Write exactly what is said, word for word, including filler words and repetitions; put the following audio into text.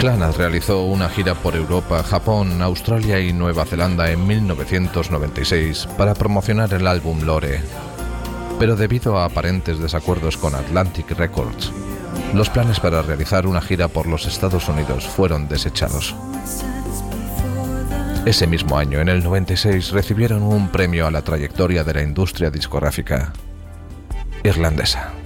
Clannad realizó una gira por Europa, Japón, Australia y Nueva Zelanda en mil novecientos noventa y seis para promocionar el álbum Lore. Pero debido a aparentes desacuerdos con Atlantic Records, los planes para realizar una gira por los Estados Unidos fueron desechados. Ese mismo año, en el noventa y seis, recibieron un premio a la trayectoria de la industria discográfica irlandesa.